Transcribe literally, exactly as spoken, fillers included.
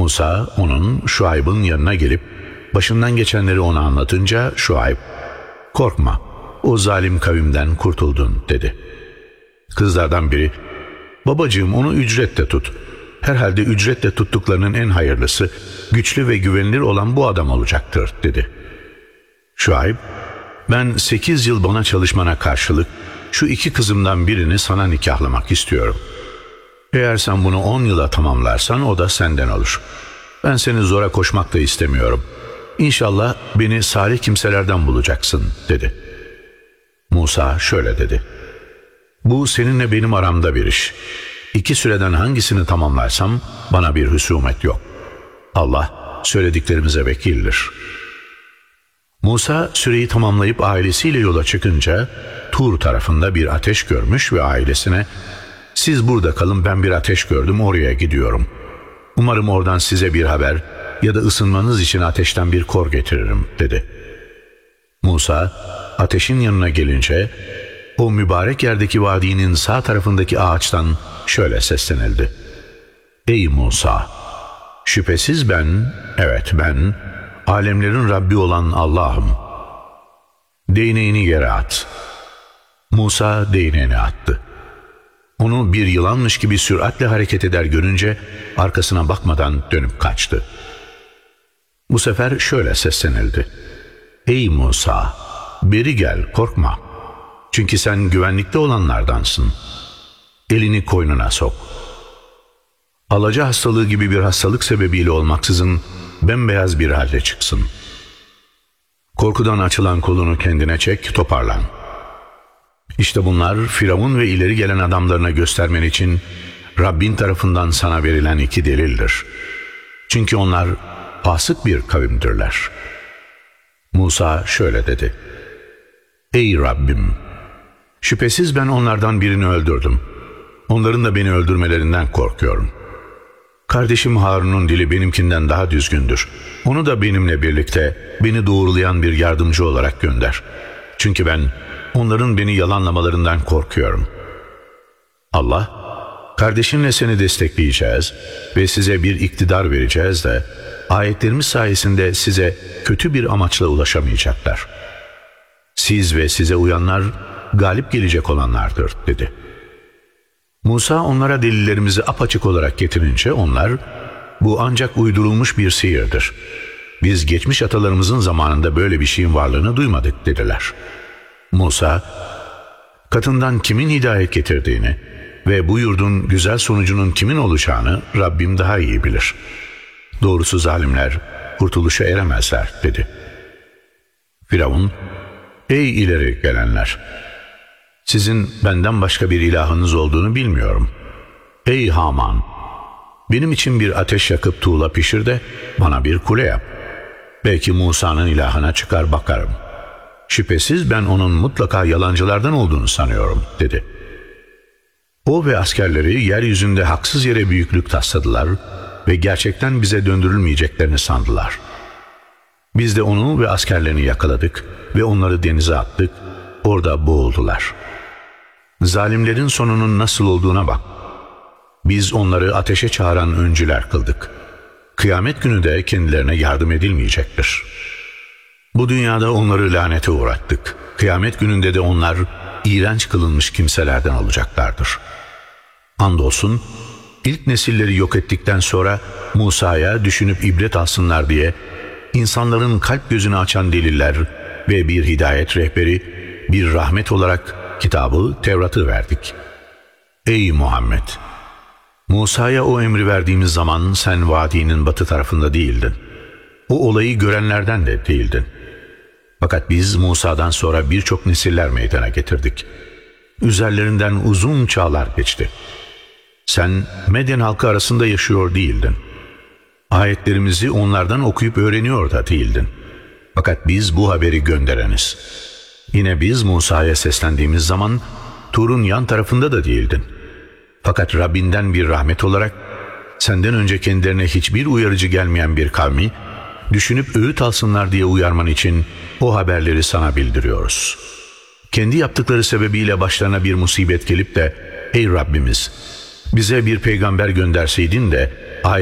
Musa onun Şuayb'ın yanına gelip başından geçenleri ona anlatınca Şuayb, "Korkma, o zalim kavimden kurtuldun," dedi. Kızlardan biri, "Babacığım, onu ücretle tut. Herhalde ücretle tuttuklarının en hayırlısı, güçlü ve güvenilir olan bu adam olacaktır," dedi. Şuayb, "Ben sekiz yıl bana çalışmana karşılık şu iki kızımdan birini sana nikahlamak istiyorum. Eğer sen bunu on yıla tamamlarsan o da senden olur. Ben seni zora koşmak da istemiyorum. İnşallah beni salih kimselerden bulacaksın," dedi. Musa şöyle dedi: "Bu seninle benim aramda bir iş. İki süreden hangisini tamamlarsam bana bir husumet yok. Allah söylediklerimize vekildir." Musa süreyi tamamlayıp ailesiyle yola çıkınca Tur tarafında bir ateş görmüş ve ailesine, "Siz burada kalın, ben bir ateş gördüm, oraya gidiyorum. Umarım oradan size bir haber ya da ısınmanız için ateşten bir kor getiririm," dedi. Musa ateşin yanına gelince o mübarek yerdeki vadinin sağ tarafındaki ağaçtan şöyle seslenildi: "Ey Musa! Şüphesiz ben, evet ben, alemlerin Rabbi olan Allah'ım. Değneğini yere at." Musa değneğini attı. Onu bir yılanmış gibi süratle hareket eder görünce arkasına bakmadan dönüp kaçtı. Bu sefer şöyle seslenildi: "Ey Musa! Beri gel, korkma. Çünkü sen güvenlikte olanlardansın. Elini koynuna sok." Alaca hastalığı gibi bir hastalık sebebiyle olmaksızın bembeyaz bir halde çıksın. Korkudan açılan kolunu kendine çek, toparlan. İşte bunlar Firavun ve ileri gelen adamlarına göstermen için Rabbin tarafından sana verilen iki delildir. Çünkü onlar fasık bir kavimdirler. Musa şöyle dedi: "Ey Rabbim! Şüphesiz ben onlardan birini öldürdüm. Onların da beni öldürmelerinden korkuyorum. Kardeşim Harun'un dili benimkinden daha düzgündür. Onu da benimle birlikte beni doğrulayan bir yardımcı olarak gönder. Çünkü ben onların beni yalanlamalarından korkuyorum." Allah, "Kardeşinle seni destekleyeceğiz ve size bir iktidar vereceğiz de ayetlerimiz sayesinde size kötü bir amaçla ulaşamayacaklar. Siz ve size uyanlar galip gelecek olanlardır," dedi. Musa onlara delillerimizi apaçık olarak getirince onlar, "Bu ancak uydurulmuş bir sihirdir. Biz geçmiş atalarımızın zamanında böyle bir şeyin varlığını duymadık," dediler. Musa, "Katından kimin hidayet getirdiğini ve bu yurdun güzel sonucunun kimin olacağını Rabbim daha iyi bilir. Doğrusu zalimler kurtuluşa eremezler," dedi. Firavun, "Ey ileri gelenler! Sizin benden başka bir ilahınız olduğunu bilmiyorum. Ey Haman! Benim için bir ateş yakıp tuğla pişir de bana bir kule yap. Belki Musa'nın ilahına çıkar bakarım. Şüphesiz ben onun mutlaka yalancılardan olduğunu sanıyorum," dedi. O ve askerleri yeryüzünde haksız yere büyüklük tasladılar ve gerçekten bize döndürülmeyeceklerini sandılar. Biz de onu ve askerlerini yakaladık ve onları denize attık, orada boğuldular. Zalimlerin sonunun nasıl olduğuna bak. Biz onları ateşe çağıran öncüler kıldık. Kıyamet günü de kendilerine yardım edilmeyecektir. Bu dünyada onları lanete uğrattık. Kıyamet gününde de onlar iğrenç kılınmış kimselerden olacaklardır. Andolsun ilk nesilleri yok ettikten sonra Musa'ya düşünüp ibret alsınlar diye insanların kalp gözünü açan deliller ve bir hidayet rehberi, bir rahmet olarak kitabı Tevrat'ı verdik. Ey Muhammed! Musa'ya o emri verdiğimiz zaman sen vadinin batı tarafında değildin. O olayı görenlerden de değildin. Fakat biz Musa'dan sonra birçok nesiller meydana getirdik. Üzerlerinden uzun çağlar geçti. Sen Medyen halkı arasında yaşıyor değildin. Ayetlerimizi onlardan okuyup öğreniyor da değildin. Fakat biz bu haberi göndereniz. Yine biz Musa'ya seslendiğimiz zaman Tur'un yan tarafında da değildin. Fakat Rabbinden bir rahmet olarak senden önce kendilerine hiçbir uyarıcı gelmeyen bir kavmi düşünüp öğüt alsınlar diye uyarman için o haberleri sana bildiriyoruz. Kendi yaptıkları sebebiyle başlarına bir musibet gelip de ey Rabbimiz bize bir peygamber gönderseydin de